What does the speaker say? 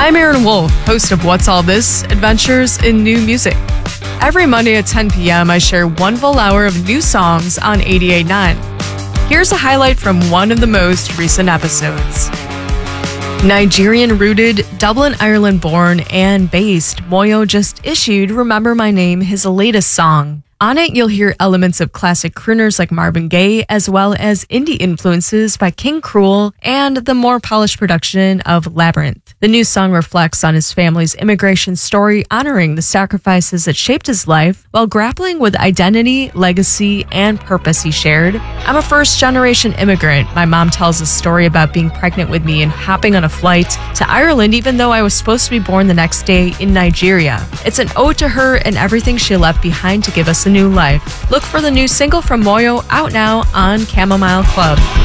I'm Aaron Wolf, host of What's All This? Adventures in New Music. Every Monday at 10 p.m., I share one full hour of new songs on 88.9. Here's a highlight from one of the most recent episodes. Nigerian-rooted, Dublin, Ireland-born, and based, Moyo just issued Remember My Name, his latest song. On it, you'll hear elements of classic crooners like Marvin Gaye, as well as indie influences by King Krule and the more polished production of Labyrinth. The new song reflects on his family's immigration story, honoring the sacrifices that shaped his life while grappling with identity, legacy, and purpose he shared. I'm a first-generation immigrant. My mom tells a story about being pregnant with me and hopping on a flight to Ireland even though I was supposed to be born the next day in Nigeria. It's an ode to her and everything she left behind to give us a new life. Look for the new single from Moyo out now on Chamomile Club.